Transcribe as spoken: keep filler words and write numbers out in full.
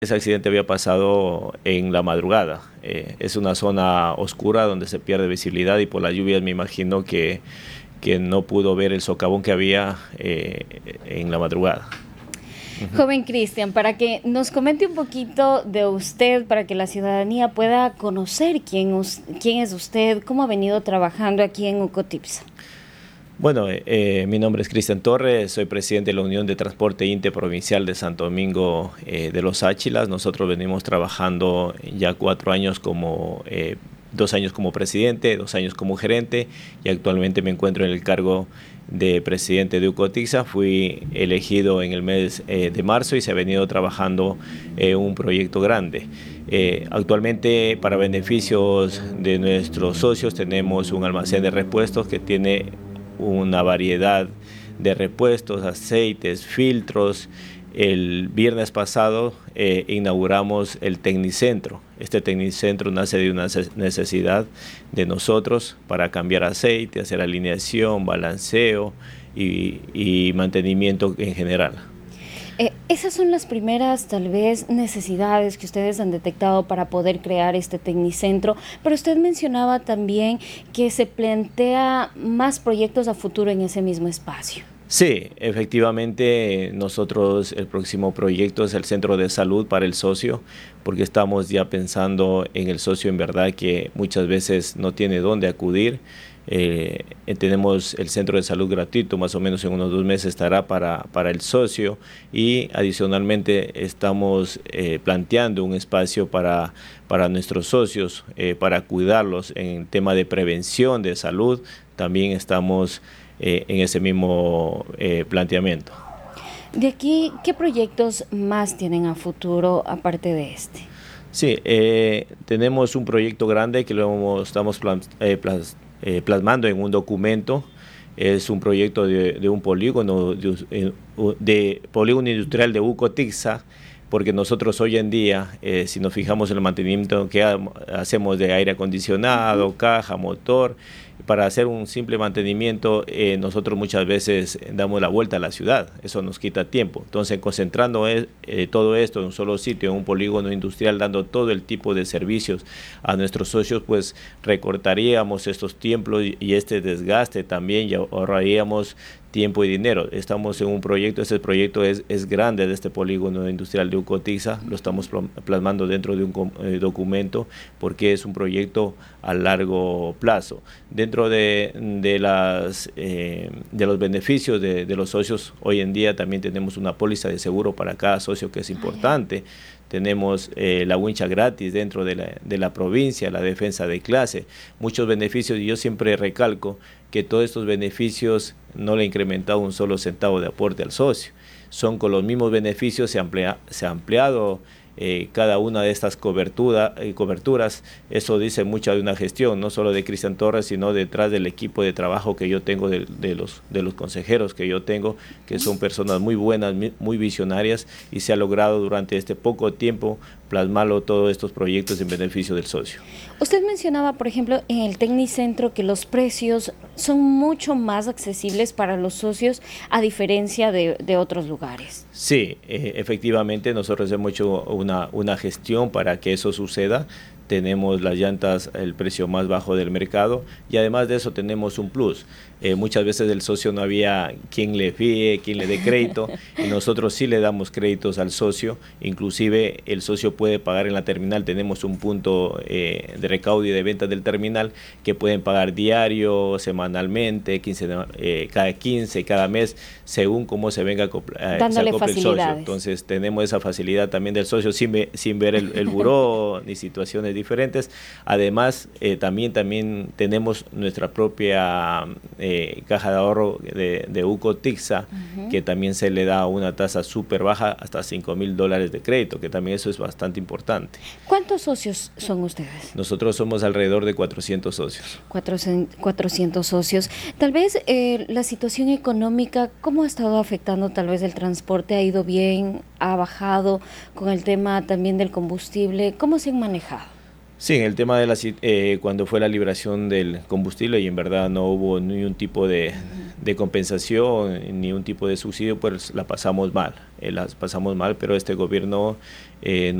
Ese accidente había pasado en la madrugada. Eh, es una zona oscura donde se pierde visibilidad y por las lluvias me imagino que, que no pudo ver el socavón que había eh, en la madrugada. Uh-huh. Joven Cristian, para que nos comente un poquito de usted, para que la ciudadanía pueda conocer quién, quién es usted, cómo ha venido trabajando aquí en Ucotipsa. Bueno, eh, mi nombre es Cristian Torres, soy presidente de la Unión de Transporte Interprovincial de Santo Domingo eh, de los Áchilas. Nosotros venimos trabajando ya cuatro años como, eh, dos años como presidente, dos años como gerente y actualmente me encuentro en el cargo de presidente de Ucotipsa. Fui elegido en el mes eh, de marzo y se ha venido trabajando eh, un proyecto grande. Eh, actualmente, para beneficios de nuestros socios, tenemos un almacén de repuestos que tiene una variedad de repuestos, aceites, filtros. El viernes pasado eh, inauguramos el Tecnicentro. Este Tecnicentro nace de una necesidad de nosotros para cambiar aceite, hacer alineación, balanceo y, y mantenimiento en general. Eh, esas son las primeras, tal vez, necesidades que ustedes han detectado para poder crear este Tecnicentro, pero usted mencionaba también que se plantea más proyectos a futuro en ese mismo espacio. Sí, efectivamente, nosotros el próximo proyecto es el centro de salud para el socio, porque estamos ya pensando en el socio en verdad que muchas veces no tiene dónde acudir. Eh, tenemos el centro de salud gratuito, más o menos en unos dos meses estará para, para el socio y adicionalmente estamos eh, planteando un espacio para, para nuestros socios, eh, para cuidarlos en tema de prevención de salud. También estamos eh, en ese mismo eh, planteamiento. De aquí, ¿qué proyectos más tienen a futuro aparte de este? Sí, eh, tenemos un proyecto grande que lo estamos plan, eh, plan, Eh, plasmando en un documento. Es un proyecto de, de un polígono, de, de polígono industrial de Ucotipsa, porque nosotros hoy en día, eh, si nos fijamos en el mantenimiento que ha, hacemos de aire acondicionado, caja, motor, para hacer un simple mantenimiento, eh, nosotros muchas veces damos la vuelta a la ciudad, eso nos quita tiempo. Entonces, concentrando eh, todo esto en un solo sitio, en un polígono industrial, dando todo el tipo de servicios a nuestros socios, pues recortaríamos estos tiempos y, y este desgaste también, y ahorraríamos tiempo y dinero. Estamos en un proyecto, este proyecto es, es grande de este polígono industrial de Ucotipsa, lo estamos plasmando dentro de un eh, documento porque es un proyecto a largo plazo. Dentro de, de, las, eh, de los beneficios de, de los socios, hoy en día también tenemos una póliza de seguro para cada socio que es importante. Tenemos eh, la wincha gratis dentro de la, de la provincia, la defensa de clase, muchos beneficios, y yo siempre recalco que todos estos beneficios no le he incrementado un solo centavo de aporte al socio, son con los mismos beneficios, se, amplía, se ha ampliado eh, cada una de estas cobertura, eh, coberturas. Eso dice mucho de una gestión, no solo de Cristian Torres, sino detrás del equipo de trabajo que yo tengo, de, de, los, de los consejeros que yo tengo, que son personas muy buenas, muy visionarias, y se ha logrado durante este poco tiempo plasmarlo todos estos proyectos en beneficio del socio. Usted mencionaba, por ejemplo, en el Tecnicentro que los precios son mucho más accesibles para los socios a diferencia de, de otros lugares. Sí, eh, efectivamente nosotros hemos hecho una, una gestión para que eso suceda. Tenemos las llantas el precio más bajo del mercado y además de eso tenemos un plus. Eh, muchas veces el socio no había quien le fíe, quien le dé crédito, y nosotros sí le damos créditos al socio. Inclusive el socio puede pagar en la terminal, tenemos un punto eh, de recaudo y de venta del terminal que pueden pagar diario, semanalmente, quince, eh, cada quince, cada mes, según cómo se venga eh, dándole se acople el socio. Entonces tenemos esa facilidad también del socio sin, ve, sin ver el, el buró ni situaciones diferentes. Además, eh, también, también tenemos nuestra propia eh, caja de ahorro de, de Ucotipsa, uh-huh, que también se le da una tasa súper baja, hasta cinco mil dólares de crédito, que también eso es bastante importante. ¿Cuántos socios son ustedes? Nosotros somos alrededor de cuatrocientos socios. cuatrocientos socios. Tal vez eh, la situación económica, ¿cómo ha estado afectando tal vez el transporte? ¿Ha ido bien? ¿Ha bajado con el tema también del combustible? ¿Cómo se han manejado? Sí, en el tema de la, eh, cuando fue la liberación del combustible, y en verdad no hubo ni un tipo de, de compensación ni un tipo de subsidio, pues la pasamos mal, eh, las pasamos mal, pero este gobierno eh,